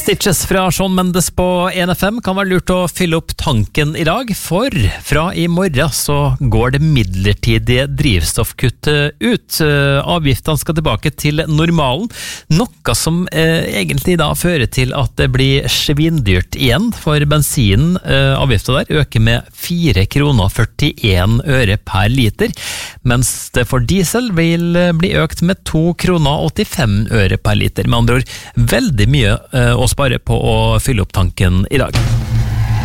Stitches fra Shawn Mendes på NFM kan være lurt å fylle opp tanken I dag, for fra I morgen så går det midlertidige drivstoffkuttet ut. Avgiftene skal tilbake til normalen, noe som egentlig da fører til at det blir svindyrt igjen, for bensinen, avgiften der, øker med 4,41 kroner per liter, mens det for diesel vil bli økt med 2,85 kroner per liter. Med andre ord, veldig mye å spare på å fylle opp tanken I dag.